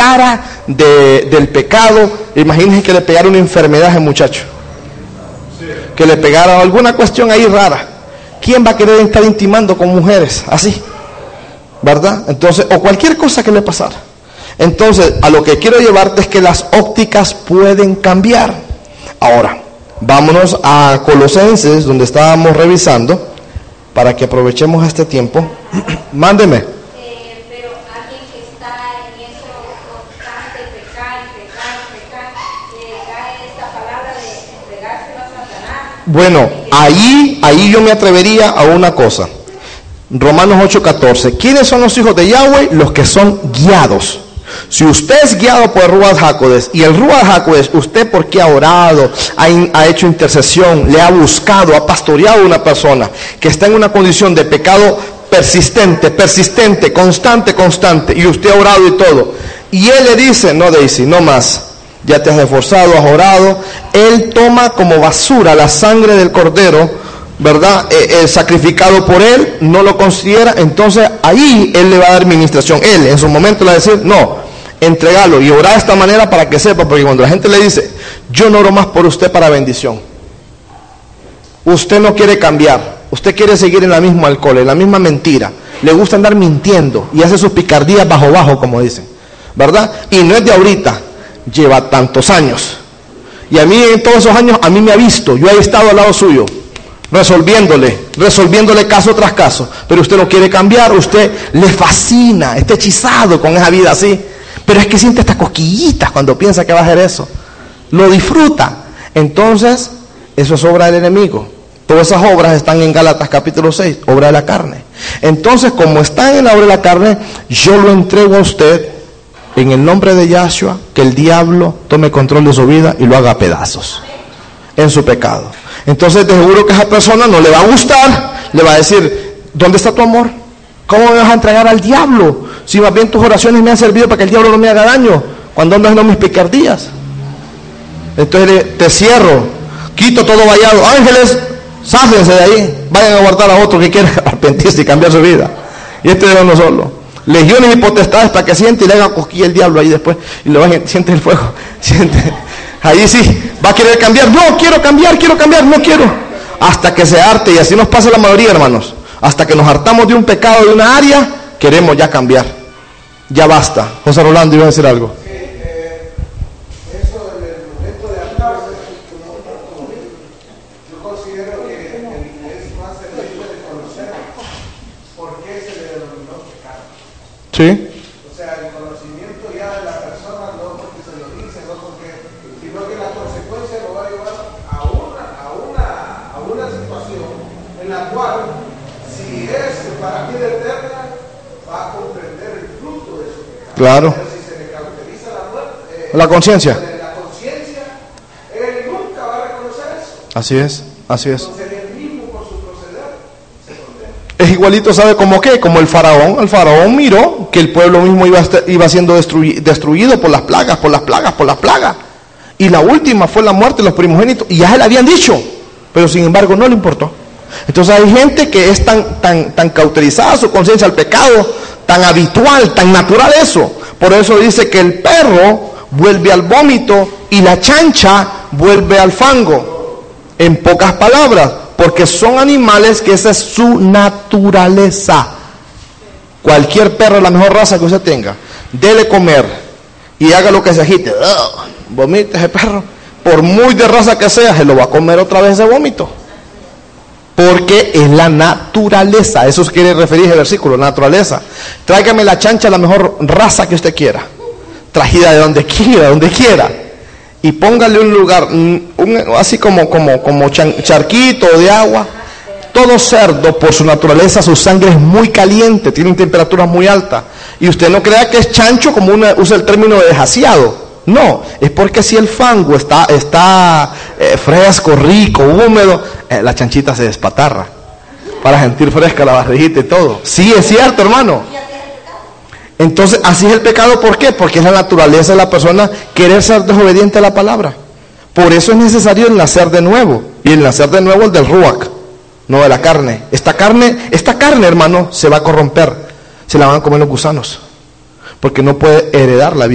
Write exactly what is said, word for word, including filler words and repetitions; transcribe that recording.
cara de, del pecado. Imagínense que le pegara una enfermedad a ese muchacho, que le pegara alguna cuestión ahí rara. ¿Quién va a querer estar intimando con mujeres así? ¿Verdad? Entonces, o cualquier cosa que le pasara. Entonces, a lo que quiero llevarte es que las ópticas pueden cambiar. Ahora, vámonos a Colosenses, donde estábamos revisando, para que aprovechemos este tiempo. Mándeme. Eh, pero alguien que está en eso constante, pecar, pecar, pecar, eh, cae esta palabra de entregárselo a Satanás. Bueno, ahí, ahí yo me atrevería a una cosa. Romanos ocho catorce. ¿Quiénes son los hijos de Yahweh? Los que son guiados. Si usted es guiado por el Ruach HaKodesh, y el Ruach HaKodesh, usted porque ha orado, ha, in, ha hecho intercesión, le ha buscado, ha pastoreado a una persona que está en una condición de pecado persistente, persistente, constante, constante, y usted ha orado y todo, y él le dice, no Daisy, no más, ya te has esforzado, has orado, él toma como basura la sangre del cordero, ¿verdad? Eh, eh, sacrificado por él, no lo considera, entonces ahí él le va a dar administración, él en su momento le va a decir, no, entregalo y orar de esta manera para que sepa, porque cuando la gente le dice, yo no oro más por usted para bendición, usted no quiere cambiar, usted quiere seguir en la misma alcohol, en la misma mentira, le gusta andar mintiendo y hace sus picardías bajo bajo, como dicen, ¿verdad? Y no es de ahorita, lleva tantos años, y a mí en todos esos años, a mí me ha visto, yo he estado al lado suyo, resolviéndole, resolviéndole caso tras caso, pero usted no quiere cambiar, usted le fascina, está hechizado con esa vida así, pero es que siente estas cosquillitas cuando piensa que va a hacer eso, lo disfruta. Entonces, eso es obra del enemigo. Todas esas obras están en Gálatas capítulo seis, obra de la carne. Entonces, como están en la obra de la carne, yo lo entrego a usted en el nombre de Yahshua, que el diablo tome control de su vida y lo haga a pedazos en su pecado. Entonces, te seguro que a esa persona no le va a gustar, le va a decir, ¿dónde está tu amor? ¿Cómo me vas a entregar al diablo? Si más bien tus oraciones me han servido para que el diablo no me haga daño, cuando andas en mis picardías. Entonces te cierro, quito todo vallado. Ángeles, sáquense de ahí, vayan a guardar a otro que quiera arrepentirse y cambiar su vida. Y este de uno solo. Legiones y potestades para que siente y le haga cosquilla el diablo ahí después. Y lo bajen, siente el fuego, siente. Ahí sí, va a querer cambiar. No, quiero cambiar, quiero cambiar, no quiero. Hasta que se harte, y así nos pasa la mayoría, hermanos. Hasta que nos hartamos de un pecado de una área, queremos ya cambiar. Ya basta. José Rolando iba a decir algo. Sí, eh, eso en el momento de hablar, yo considero que es más servicio de conocer por qué se le denominó pecado. Sí. O sea, el conocimiento ya de la persona, no porque se lo dice, no porque, sino que la consecuencia lo va a llevar a una, a una, a una situación en la cual, si es para vida eterna, va a comprender el fruto de su pecado. Claro. Pero si se le caracteriza la muerte, eh, La conciencia. La conciencia, él nunca va a reconocer eso. Así es, así es. Entonces él mismo por su proceder se condena. Es igualito, ¿sabe cómo qué? Como el faraón. El faraón miró que el pueblo mismo iba, iba siendo destruido, destruido por las plagas, por las plagas, por las plagas. Y la última fue la muerte de los primogénitos. Y ya se le habían dicho, pero sin embargo no le importó. Entonces hay gente que es tan, tan, tan cauterizada su conciencia al pecado, tan habitual, tan natural eso. Por eso dice que el perro vuelve al vómito y la chancha vuelve al fango. En pocas palabras, porque son animales que esa es su naturaleza. Cualquier perro, la mejor raza que usted tenga, dele comer y haga lo que se agite, ugh, vomite ese perro, por muy de raza que sea, se lo va a comer otra vez ese vómito. Porque es la naturaleza, eso quiere referir el versículo, naturaleza. Tráigame la chancha, la mejor raza que usted quiera, trajida de donde quiera, donde quiera, y póngale un lugar, un, así como, como, como charquito de agua. Todo cerdo, por su naturaleza, su sangre es muy caliente, tienen temperaturas muy altas, y usted no crea que es chancho como uno usa el término de desasiado. No, es porque si el fango está, está eh, fresco, rico, húmedo, eh, la chanchita se despatarra para sentir fresca la barriguita y todo. Sí, es cierto, hermano. Entonces, así es el pecado. ¿Por qué? Porque es la naturaleza de la persona querer ser desobediente a la palabra. Por eso es necesario el nacer de nuevo. Y el nacer de nuevo el del ruach, no de la carne. Esta carne, esta carne, hermano, se va a corromper. Se la van a comer los gusanos. Porque no puede heredar la vida.